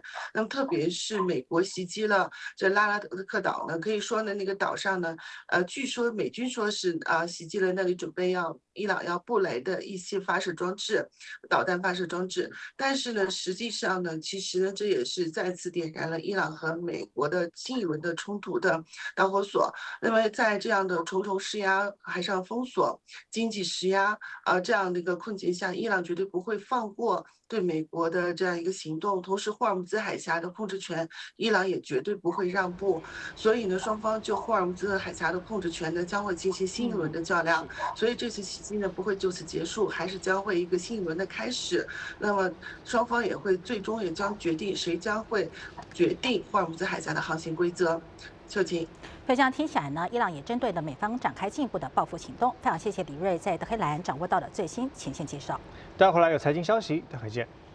那么特别是美国袭击了这拉拉德克岛呢，可以说呢那个岛上呢，据说美军说是袭击了那里准备要伊朗要布雷的一些发射装置，导弹发射装置。但是呢，实际上呢，其实呢这也是再次点燃了伊朗和美国的新一轮的冲突的导火索。那么在这样的重重施压、海上封锁、经济施压这样的一个困境下，伊朗绝对不会放过对美国的这样一个行动。同时，霍尔木兹海峡的控制权，伊朗也绝对不会让步。所以呢，双方就霍尔木兹海峡的控制权呢，将会进行新一轮的较量。 是的。 所以这次袭击呢，不会就此结束，还是将会一个新一轮的开始。那么双方也会最终也将决定谁将会决定霍尔木兹海峡的航行规则。秀琴。 所以这样听起来呢，伊朗也针对了美方展开进一步的报复行动。非常谢谢李瑞在德黑兰掌握到的最新前线介绍。 待会儿来有财经消息，待会见。